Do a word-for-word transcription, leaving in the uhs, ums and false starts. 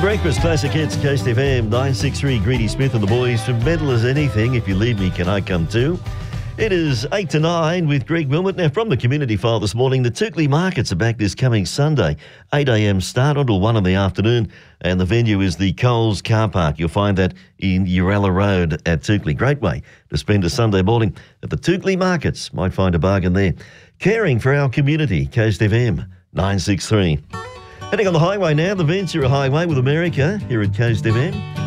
Breakfast Classic Hits, Coast F M, nine six three, Greedy Smith and the boys. From mental as anything, if you leave me, can I come too? It is eight to nine with Greg Wilmot. Now, from the community file this morning, the Toukley Markets are back this coming Sunday. eight a m start until one in the afternoon, and the venue is the Coles Car Park. You'll find that in Uralla Road at Toukley. Great way to spend a Sunday morning at the Toukley Markets. Might find a bargain there. Caring for our community, Coast F M, nine six three. Heading on the highway now, the Ventura Highway with America here at Coast F M.